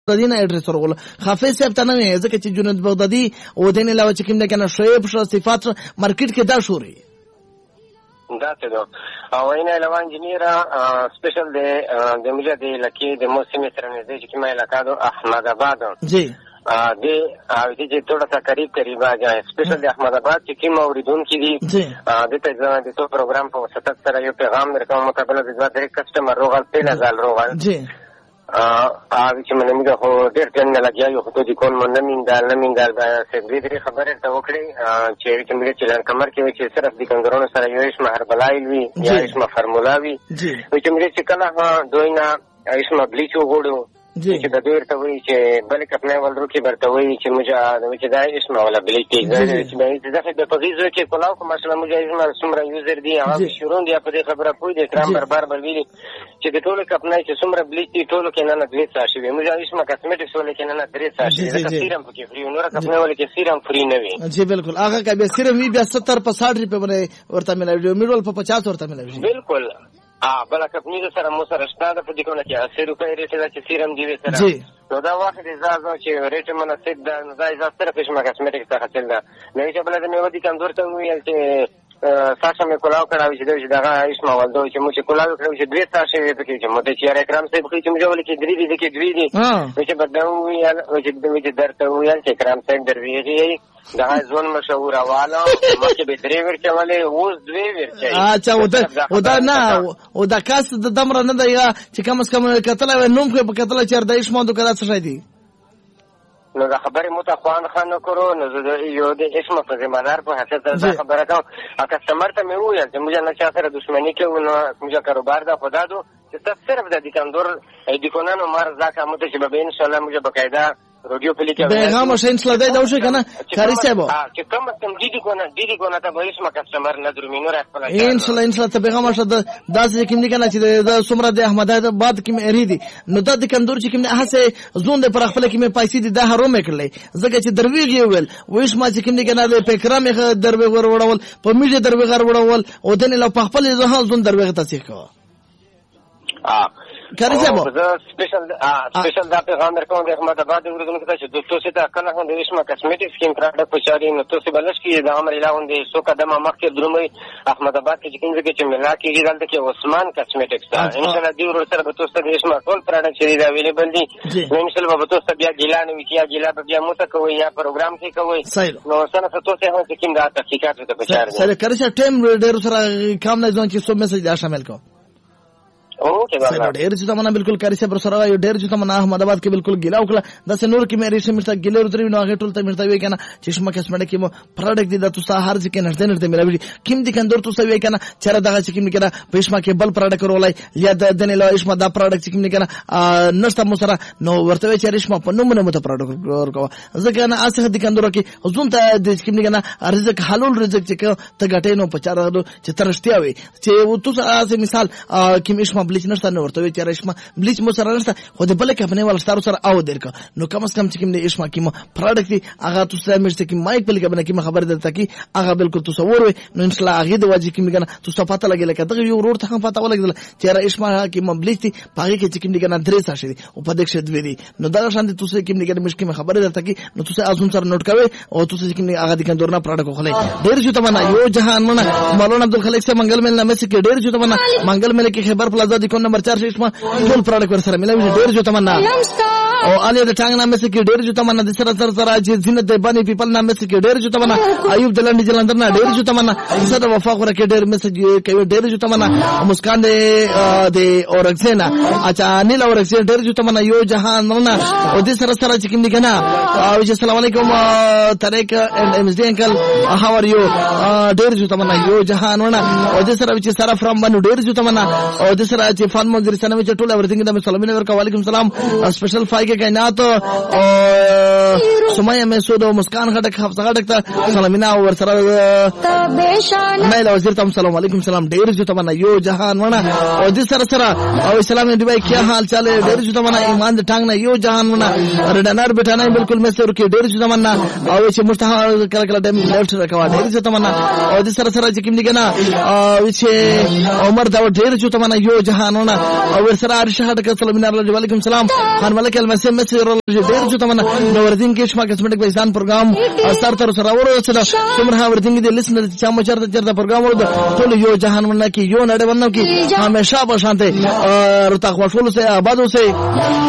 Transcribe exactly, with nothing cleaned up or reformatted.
بغدادي نه اډرس ورغول حافظ صاحب ته نه ځکه چې جنید بغدادي او دین علاوه چې کوم نه کنه شعیب شو صفات مارکیټ کې دا شوري دا څه دو او اینه علاوه انجینیر سپیشل د د مجه د لکه د موسمي سره نږدې چې کومه علاقه دو احمد آباد جی د او دې څوړه تا قریب قریب راځي سپیشل د احمد آباد چې کوم اوریدون کې دي د ته ځان د تو پروګرام په وسط سره یو پیغام درکوم مقابله د ځواب د کسٹمر روغال په لزال روغال جی ا چې من موږ خو ډېر ټن لګیا یو خو د کوم من نمین دال نمین دال سګری درې خبره ته وکړي چې چې موږ چلان کمر کې چې صرف د کنګرونو سره یو اسمه هربلایل وی یا اسمه فارمولا وی چې موږ چې کله دوینا اسمه بلیچ وګړو چې د ډېر ته وی چې بل کپنه ولرو کې برته وی چې موږ چې دا اسمه ولا بلیچ چې به دغه د پغیزو کې کلاو کوم مثلا موږ اسمه سمره یوزر دی هغه شروع دی په دې خبره پوي دي ترام برابر بل ویلي چې د ټولو کپنه چې سمره بلیچ دی ټولو کې نه نه دوی څه شي موږ اسمه کاسمیټکس ولې کې نه نه درې څه شي دا سیرم پکې فری نور کپنه ولې کې سیرم فری نه وي جی بالکل هغه کبه سیرم وی بیا ستر په ساઠ روپے باندې ورته ملوي میډول په پچاس ورته ملوي بالکل ا بل کپنی سره مو سره شته په دې کومه کې اسی روپے ریټ دا چې سیرم دی سره نو دا واخد ازازه چې ریټ مناسب ده نو دا ازازه سره پښما کاسمیټک څخه چل ده نو چې بل د مې ودی کمزور ته ویل چې ساسه مې کولاو کړاوي چې دا دغه اسمه ولدو چې مو چې کولاو کړو چې دوه ساسه وي پکې چې مو ته چې اکرام صاحب خو چې موږ ولې کې درې دي کې دوی دي چې بداو ویل چې د دې درته ویل چې اکرام صاحب درویږي دا ځون مشهور حواله مکه به درې ورته ولې اوس دوی ورته اچھا ودا ودا نه ودا کاس د دمر نه دی چې کم از کم کتل نوم په کتل چې د اسمه د کړه څه دی نو دا خبره متخوان خانه کرو نو زه یو د اسمه په ذمہدار په حساب دا خبره کوم اګه سمرته مې ویل چې موږ نه چا سره دښمنی کوو نو موږ کاروبار دا خدا دو چې تاسو صرف د دکاندار د کونانو مرز ځکه مت چې به ان شاء الله موږ بقاعده رادیو په لیکه پیغام شین سلاده دا وشو کنه کاری صاحب چې کوم کم دي دي کونه دي دي کونه ته به اسمه کسٹمر نظر مينو راځي ان شاء الله ان شاء الله ته پیغام شته داسې کوم دي کنه چې د سمره د احمد آباد کې مې اریدي نو د دکاندار چې کوم هڅه زون د پر خپل کې مې پیسې دي د هرو مې کړلې زګه چې درویغ یو ول وېش ما چې کوم دي کنه د پیکرام درویغ ور وړول په میډه درویغ ور وړول او دنه له خپل ځه زون درویغ تصحیح کوه ا کاری صاحب سپیشل سپیشل دا پیغام درکوم د احمد آباد ورګونو کې چې دوستو سره کله هم د اسمه کاسمیټکس کې پروډکټ پچاري نو تاسو بلش کې د امر اعلان دي سو قدمه مخکې درومي احمد آباد کې چې څنګه چې ملا کې دلته کې عثمان کاسمیټکس دا ان شاء الله دی ور سره به تاسو د اسمه ټول پروډکټ چې دا اویلیبل دي نو ان شاء الله به تاسو بیا ګیلان وی کیا ګیلا بیا مو ته کوي یا پروګرام کې کوي نو سره تاسو هم چې کوم دا تحقیقات ته بچار سره کړی چې ټیم ډېر سره کام نه ځون چې سو میسج دا شامل کو اوکے ډېر چې تمنا بالکل کاری صاحب سره یو ډېر چې تمنا احمد آباد کې بالکل ګیلا وکړه د سنور کې مې ریشه مرته ګیلې ورته نو هغه ټول ته مرته وی کنه چې شمه کسمنه کې مو پروډکټ دي د تاسو هر ځکه نشته نشته ملوي کیم دي کندور تاسو وی کنه چر دغه چې کیم کنه پښما کې بل پروډکټ ورولای یا د دنه له اسمه دا پروډکټ چې کیم کنه نشته مو سره نو ورته وی چې ریشما په نومونه مت پروډکټ ورکو ځکه نه اسه دي کندور کې زون ته د کیم کنه رزق حلول رزق چې ته غټې نو په چار چې ترشتیا وي چې و تاسو اسه مثال کیم اسمه بلیچ نشته نو ورته چې رشما بلیچ مو سره نشته خو د بل کمپنی ول ستارو سره او درک نو کم از کم چې کوم د اسما کې پروډکټ دی هغه تاسو سره مرسته کې مایک په لګبنه کې خبر درته کې هغه بالکل تصور وي نو ان شاء الله هغه د واجب کې مګنه تاسو پته لګیل کده یو ورور ته پته ولګیل چې را اسما کې بلیچ دی پاره کې چې کوم دګنه درې ساشه دي او په دې شه دوی دي نو دا شان دي تاسو کې مګنه مشکل خبر درته کې نو تاسو ازون سره نوٹ کوي او تاسو کې هغه د کندورنا پروډکټ خو ډیر جو تمنا یو جهان منه مولانا عبد الخالق سے منگل مل نامه کې ډیر جو تمنا منگل مل کې خبر پلازا د کوم نمبر چار اسما ټول پروډکټ ور سره ملوي ډیر جو تمنا او علي د ټانګ نامه کې ډیر جو تمنا د سره سره سره چې زینت د باندې پیپل نامه کې ډیر جو تمنا ایوب دلند جلندر نه ډیر جو تمنا سره وفا غره کې ډیر میسج کوي ډیر جو تمنا مسکان د د اورکسینا اچھا نیل اورکسین ډیر جو تمنا یو جهان نه او د سره سره چې کوم دي کنه او السلام علیکم طریق اند ام اس ڈی انکل هاو ار یو ډیر جو تمنا یو جهان نه او د سره چې سره فرام باندې ډیر جو تمنا او د سره چې فن منظر سره چې ټول اورثینګ د سلام علیکم وعلیکم السلام سپیشل فای کې کائنات او سميه مسعود او مسکان غټک حفصه غټک ته سلامونه ور سره مې له وزیر تم سلام علیکم سلام ډیر جو تمنا یو جهان ونه او دې سره سره او اسلام دی بھائی کیا حال چال ہے ډیر جو تمنا ایمان د ټنګ نه یو جهان ونه رډنار بیٹانه بالکل مسر کې ډیر جو تمنا او چې مشتها کله کله ډیم لیفټ راکوا ډیر جو تمنا او دې سره سره چې کوم دي کنه او چې عمر دا ډیر جو تمنا یو جهان ونه او ور سره ارشه غټک سلام علیکم سلام خان ملک المسیم مسر ډیر جو تمنا نو ورتین کې شما قسمت کې ځان پروګرام اثر تر سره ورسره څومره ورتین کې د لیسنر چې ما چرته چرته پروګرام ورته ټول یو جهان ونه کې یو نړۍ ونه کې همیشه به شانته اور تقوا ټول سے آباد سے